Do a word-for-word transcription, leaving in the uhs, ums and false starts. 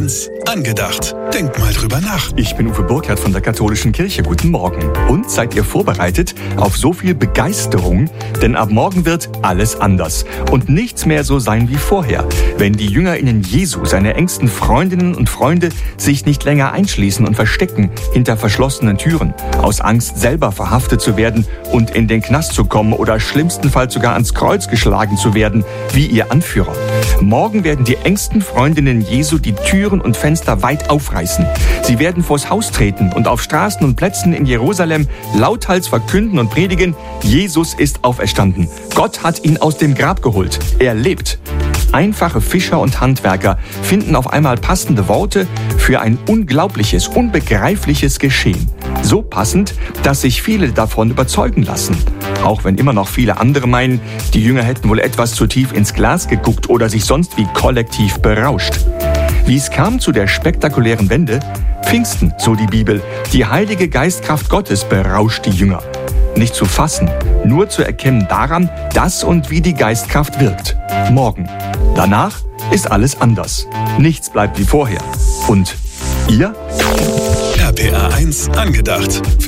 eins angedacht. Denk mal drüber nach. Ich bin Uwe Burkhardt von der Katholischen Kirche. Guten Morgen. Und seid ihr vorbereitet auf so viel Begeisterung? Denn ab morgen wird alles anders und nichts mehr so sein wie vorher. Wenn die JüngerInnen Jesu, seine engsten Freundinnen und Freunde, sich nicht länger einschließen und verstecken hinter verschlossenen Türen, aus Angst selber verhaftet zu werden und in den Knast zu kommen oder schlimmstenfalls sogar ans Kreuz geschlagen zu werden, wie ihr Anführer. Morgen werden die engsten Freundinnen Jesu die Türen und Fenster weit aufreißen. Sie werden vors Haus treten und auf Straßen und Plätzen in Jerusalem lauthals verkünden und predigen: Jesus ist auferstanden. Gott hat ihn aus dem Grab geholt. Er lebt. Einfache Fischer und Handwerker finden auf einmal passende Worte für ein unglaubliches, unbegreifliches Geschehen. So passend, dass sich viele davon überzeugen lassen. Auch wenn immer noch viele andere meinen, die Jünger hätten wohl etwas zu tief ins Glas geguckt oder sich sonst wie kollektiv berauscht. Wie es kam zu der spektakulären Wende? Pfingsten, so die Bibel. Die heilige Geistkraft Gottes berauscht die Jünger. Nicht zu fassen, nur zu erkennen daran, dass und wie die Geistkraft wirkt. Morgen. Danach ist alles anders. Nichts bleibt wie vorher. Und ihr? R P R eins angedacht.